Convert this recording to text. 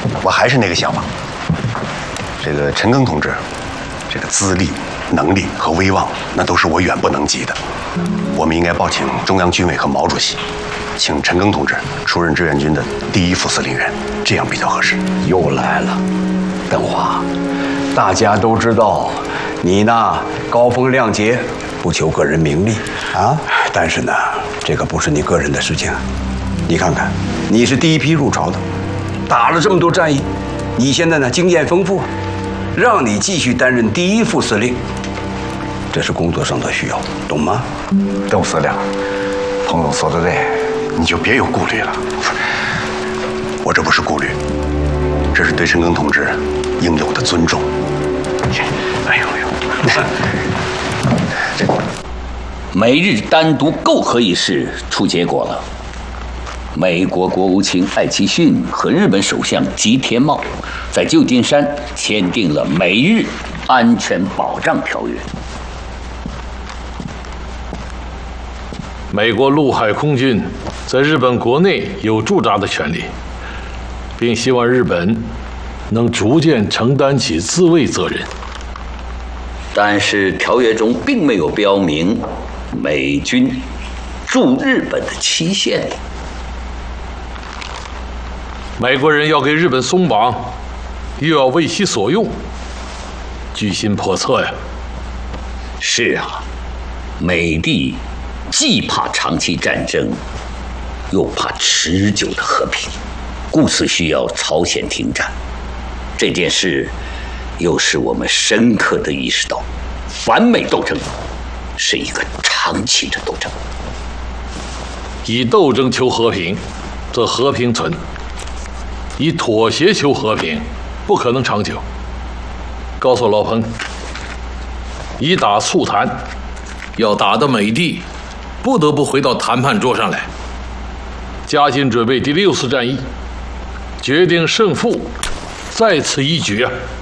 我还是那个想法。这个陈赓同志，这个资历、能力和威望，那都是我远不能及的。我们应该报请中央军委和毛主席，请陈赓同志出任志愿军的第一副司令员，这样比较合适。 又来了，邓华，大家都知道，你呢高风亮节，不求个人名利啊。但是呢，这个不是你个人的事情。你看看，你是第一批入朝的，打了这么多战役，你现在呢经验丰富啊，让你继续担任第一副司令，这是工作上的需要，懂吗？ 邓司令，彭总说的对，你就别有顾虑了。我这不是顾虑，这是对陈赓同志应有的尊重。哎呦呦，这美日单独媾和一事出结果了。美国国务卿艾奇逊和日本首相吉田茂在旧金山签订了美日安全保障条约。 美国陆海空军在日本国内有驻扎的权利，并希望日本能逐渐承担起自卫责任。 但是条约中并没有标明美军驻日本的期限。 美国人要给日本松绑，又要为其所用，居心叵测呀。 是啊，美帝既怕长期战争，又怕持久的和平，故此需要朝鲜停战。这件事又使我们深刻地意识到，反美斗争是一个长期的斗争。 以斗争求和平，则和平存；以妥协求和平，不可能长久。告诉老彭，以打促谈，要打得美帝不得不回到谈判桌上来，加紧准备第6次战役，决定胜负，在此一举啊！